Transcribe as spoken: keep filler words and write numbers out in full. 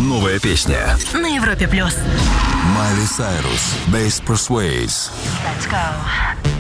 Новая песня. На Европе плюс. Майли Сайрус. Bass Persuades. Let's go.